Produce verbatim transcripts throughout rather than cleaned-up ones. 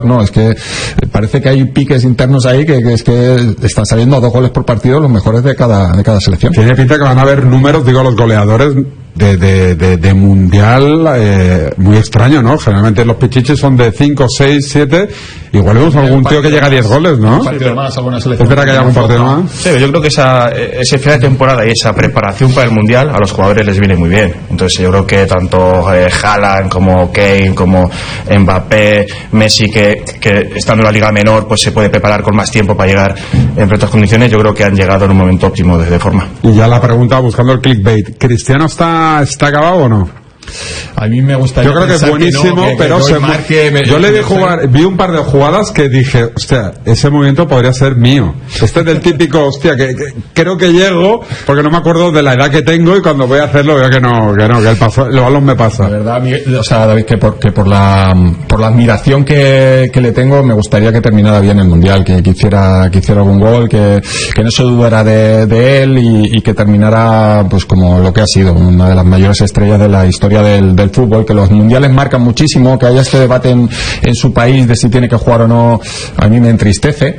No, es que parece que hay piques internos ahí que, que es que están saliendo a dos goles por partido los mejores de cada de cada selección. Tiene pinta que van a haber números, digo, los goleadores de, de, de, de mundial eh, muy extraño, ¿no? Generalmente los pichichis son de cinco, seis, siete. Igual vemos algún tío que llega a diez goles, ¿no? Un partido más, alguna selección. ¿Espera que haya algún partido más? Sí, yo creo que esa, ese final de temporada y esa preparación para el mundial a los jugadores les viene muy bien. Entonces yo creo que tanto eh, Haaland como Kane, como Mbappé, Messi, que, que estando en la liga menor pues se puede preparar con más tiempo para llegar en perfectas condiciones, yo creo que han llegado en un momento óptimo de, de forma. Y ya la pregunta, buscando el clickbait, ¿Cristiano está, está acabado o no? A mí me gustaría. Yo creo que es buenísimo, que no, que, pero que se marque, me, yo le vi jugar, vi un par de jugadas que dije, hostia, ese movimiento podría ser mío. Este es del típico, hostia, que, que creo que llego, porque no me acuerdo de la edad que tengo y cuando voy a hacerlo veo que no, que no, que el, paso, el balón me pasa. La verdad, o sea, David, que por, que por la por la admiración que, que le tengo, me gustaría que terminara bien el mundial, que, que hiciera que hiciera algún gol, que, que no se dudara de, de él y, y que terminara pues como lo que ha sido, una de las mayores estrellas de la historia Del, del fútbol, que los mundiales marcan muchísimo, que haya este debate en, en su país de si tiene que jugar o no, a mí me entristece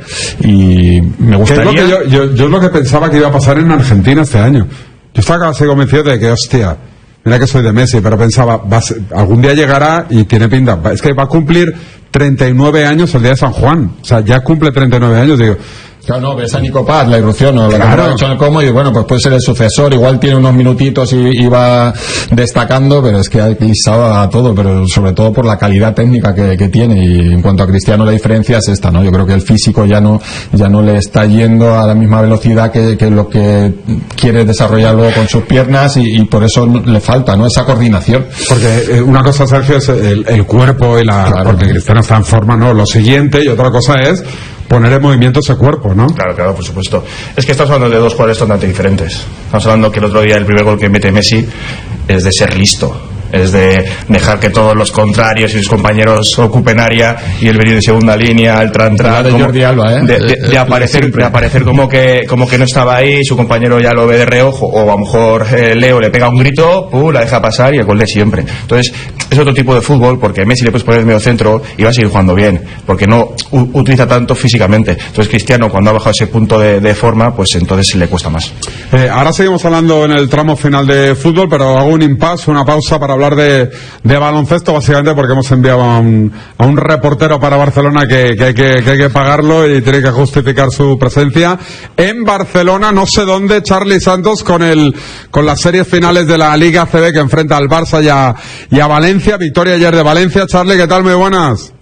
y me gustaría. Es lo que yo, yo, yo es lo que pensaba que iba a pasar en Argentina este año. Yo estaba casi convencido de que, hostia, mira que soy de Messi, pero pensaba, va a ser, algún día llegará y tiene pinta. Es que va a cumplir treinta y nueve años el día de San Juan. O sea, ya cumple treinta y nueve años, digo. Claro, no, ves a Nico Paz, la irrupción, o la claro. que ha hecho en el Como, y bueno, pues puede ser el sucesor, igual tiene unos minutitos y, y va destacando, pero es que ha pisado a todo, pero sobre todo por la calidad técnica que, que tiene, y en cuanto a Cristiano la diferencia es esta, ¿no? Yo creo que el físico ya no, ya no le está yendo a la misma velocidad que, que lo que quiere desarrollar luego con sus piernas, y, y por eso le falta, ¿no? Esa coordinación. Porque una cosa, Sergio, es el, el cuerpo y la, claro. Porque Cristiano está en forma, ¿no? Lo siguiente, y otra cosa es poner en movimiento ese cuerpo, ¿no? Claro, claro, por supuesto. Es que estamos hablando de dos jugadores totalmente diferentes. Estamos hablando que el otro día el primer gol que mete Messi es de ser listo, es de dejar que todos los contrarios y sus compañeros ocupen área y el venir de segunda línea, el tran tran, de Jordi Alba, ¿eh? de, de, de aparecer, de aparecer como que como que no estaba ahí, su compañero ya lo ve de reojo, o a lo mejor eh, Leo le pega un grito, uh, la deja pasar y el gol de siempre. Entonces es otro tipo de fútbol, porque Messi le puedes poner en medio centro y va a seguir jugando bien, porque no u, utiliza tanto físicamente. Entonces Cristiano, cuando ha bajado ese punto de, de forma, pues entonces le cuesta más. Eh, ahora seguimos hablando en el tramo final de fútbol, pero hago un impasse, una pausa para hablar de, de baloncesto, básicamente porque hemos enviado a un, a un reportero para Barcelona que, que, hay que, que hay que pagarlo y tiene que justificar su presencia en Barcelona, no sé dónde. Charly Santos con el con las series finales de la Liga A C B que enfrenta al Barça y a, y a Valencia. Victoria ayer de Valencia. Charly, ¿qué tal? Muy buenas.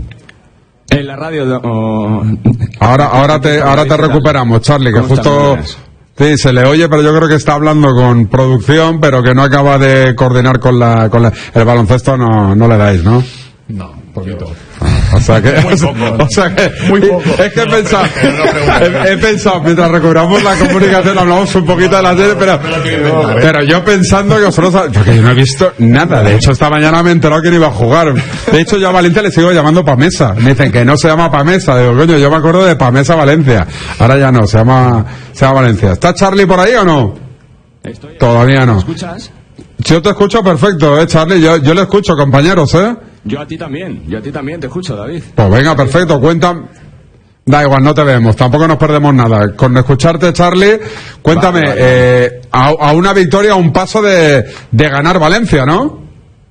En la radio de, oh... ahora ahora te ahora te recuperamos, Charly, que justo sí se le oye, pero yo creo que está hablando con producción, pero que no acaba de coordinar con la con la, el baloncesto. No no le dais, ¿no? No, un poquito. Ah, o sea que, muy poco, o sea que muy poco. Es que no, he pensado, pero, pero no he, he pensado mientras recuperamos la comunicación hablamos un poquito de la serie, pero, pero, pero yo pensando que vosotros, porque yo no he visto nada. De hecho, esta mañana me he enterado que no iba a jugar. De hecho, yo a Valencia le sigo llamando Pamesa. Me dicen que no se llama Pamesa. Digo, coño, yo me acuerdo de Pamesa Valencia. Ahora ya no, se llama, se llama Valencia. ¿Está Charly por ahí o no? Estoy... Todavía no. ¿Me escuchas? Yo te escucho perfecto, eh, Charly. Yo, yo le escucho, compañeros, eh. Yo a ti también, yo a ti también te escucho, David. Pues venga, perfecto, cuéntame. Da igual, no te vemos, tampoco nos perdemos nada. Con escucharte, Charly, cuéntame, vale, vale. Eh, a, a una victoria, a un paso de, de ganar Valencia, ¿no?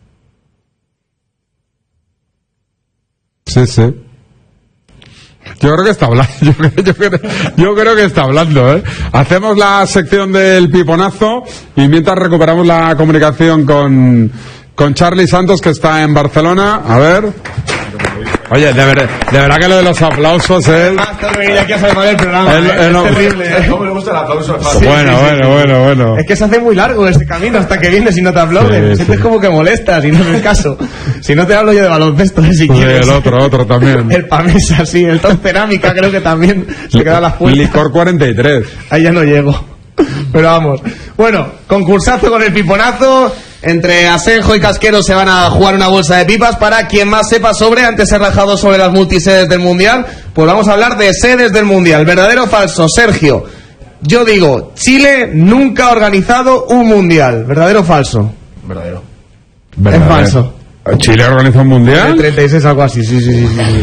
Sí, sí. Yo creo que está hablando, yo creo, yo, creo, yo creo que está hablando, ¿eh? Hacemos la sección del piponazo y mientras recuperamos la comunicación con, con Charly Santos, que está en Barcelona. A ver. Oye, de, ver, de verdad que lo de los aplausos es... Basta de venir aquí a salvar el programa, el, ¿eh? el, es terrible, ¿eh? ¿Cómo le gusta el aplauso? Sí, bueno, sí, bueno, sí. bueno, bueno. Es que se hace muy largo ese camino hasta que vienes y no te aplauden. Sí, Sientes sí. como que molestas y no es el caso. Si no te hablo yo de baloncesto, si sí, quieres. El otro, otro también. El Pamesa, sí. El Top Cerámica creo que también se queda a las puertas. Licor cuarenta y tres. Ahí ya no llego. Pero vamos. Bueno, concursazo con el piponazo. Entre Asenjo y Casquero se van a jugar una bolsa de pipas. Para quien más sepa sobre, antes he rajado sobre las multisedes del Mundial, pues vamos a hablar de sedes del Mundial. ¿Verdadero o falso? Sergio, yo digo, Chile nunca ha organizado un Mundial. ¿Verdadero o falso? Verdadero. Es falso. ¿Chile organiza un Mundial? En el treinta y seis algo así, sí, sí, sí, sí.